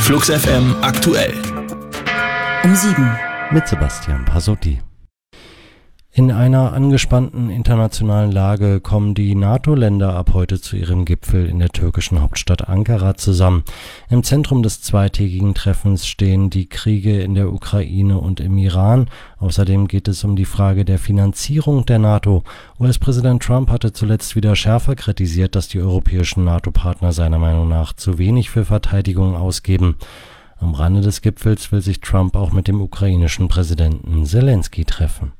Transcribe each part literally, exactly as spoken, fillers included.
Flux F M aktuell. Um sieben. Mit Sebastian Pasotti. In einer angespannten internationalen Lage kommen die NATO-Länder ab heute zu ihrem Gipfel in der türkischen Hauptstadt Ankara zusammen. Im Zentrum des zweitägigen Treffens stehen die Kriege in der Ukraine und im Iran. Außerdem geht es um die Frage der Finanzierung der NATO. U S-Präsident Trump hatte zuletzt wieder schärfer kritisiert, dass die europäischen NATO-Partner seiner Meinung nach zu wenig für Verteidigung ausgeben. Am Rande des Gipfels will sich Trump auch mit dem ukrainischen Präsidenten Selenskyj treffen.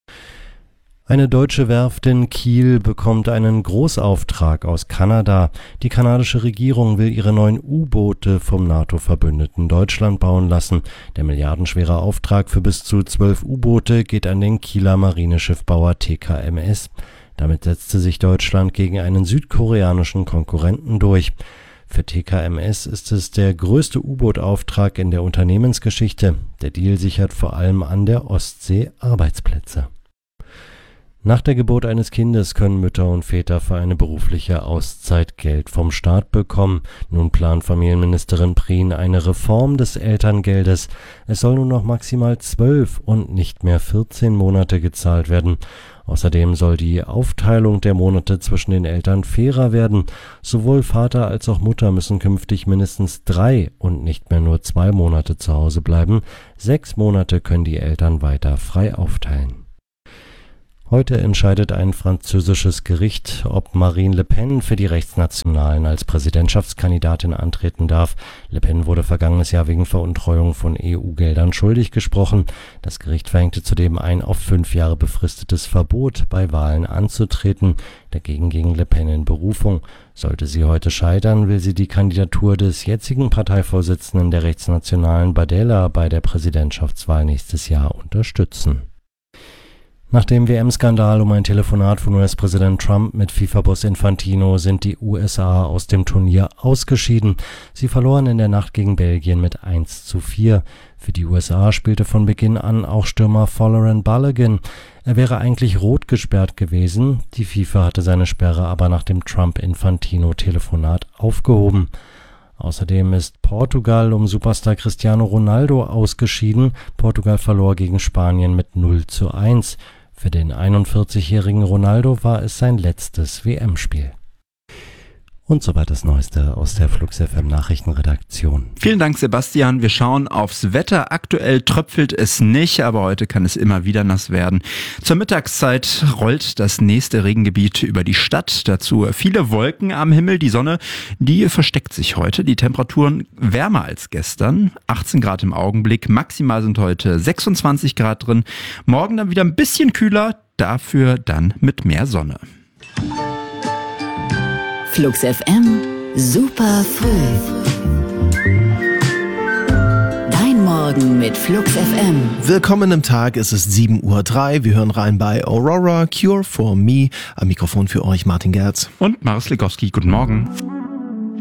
Eine deutsche Werft in Kiel bekommt einen Großauftrag aus Kanada. Die kanadische Regierung will ihre neuen U-Boote vom NATO-Verbündeten Deutschland bauen lassen. Der milliardenschwere Auftrag für bis zu zwölf U-Boote geht an den Kieler Marineschiffbauer T K M S. Damit setzte sich Deutschland gegen einen südkoreanischen Konkurrenten durch. Für T K M S ist es der größte U-Boot-Auftrag in der Unternehmensgeschichte. Der Deal sichert vor allem an der Ostsee Arbeitsplätze. Nach der Geburt eines Kindes können Mütter und Väter für eine berufliche Auszeit Geld vom Staat bekommen. Nun plant Familienministerin Prien eine Reform des Elterngeldes. Es soll nun noch maximal zwölf und nicht mehr vierzehn Monate gezahlt werden. Außerdem soll die Aufteilung der Monate zwischen den Eltern fairer werden. Sowohl Vater als auch Mutter müssen künftig mindestens drei und nicht mehr nur zwei Monate zu Hause bleiben. Sechs Monate können die Eltern weiter frei aufteilen. Heute entscheidet ein französisches Gericht, ob Marine Le Pen für die Rechtsnationalen als Präsidentschaftskandidatin antreten darf. Le Pen wurde vergangenes Jahr wegen Veruntreuung von E U-Geldern schuldig gesprochen. Das Gericht verhängte zudem ein auf fünf Jahre befristetes Verbot, bei Wahlen anzutreten. Dagegen ging Le Pen in Berufung. Sollte sie heute scheitern, will sie die Kandidatur des jetzigen Parteivorsitzenden der Rechtsnationalen Bardella bei der Präsidentschaftswahl nächstes Jahr unterstützen. Nach dem W M-Skandal um ein Telefonat von U S-Präsident Trump mit FIFA-Boss Infantino sind die U S A aus dem Turnier ausgeschieden. Sie verloren in der Nacht gegen Belgien mit eins zu vier. Für die U S A spielte von Beginn an auch Stürmer Folarin Balogun. Er wäre eigentlich rot gesperrt gewesen. Die FIFA hatte seine Sperre aber nach dem Trump-Infantino-Telefonat aufgehoben. Außerdem ist Portugal um Superstar Cristiano Ronaldo ausgeschieden. Portugal verlor gegen Spanien mit null zu eins. Für den einundvierzigjährigen Ronaldo war es sein letztes W M-Spiel. Und soweit das Neueste aus der Flux F M Nachrichtenredaktion. Vielen Dank, Sebastian. Wir schauen aufs Wetter. Aktuell tröpfelt es nicht, aber heute kann es immer wieder nass werden. Zur Mittagszeit rollt das nächste Regengebiet über die Stadt. Dazu viele Wolken am Himmel. Die Sonne, die versteckt sich heute. Die Temperaturen wärmer als gestern. achtzehn Grad im Augenblick. Maximal sind heute sechsundzwanzig Grad drin. Morgen dann wieder ein bisschen kühler. Dafür dann mit mehr Sonne. Flux F M, super früh. Dein Morgen mit Flux F M. Willkommen im Tag, es ist sieben Uhr drei. Wir hören rein bei Aurora, Cure for Me. Am Mikrofon für euch Martin Gerz. Und Maris Legowski, guten Morgen.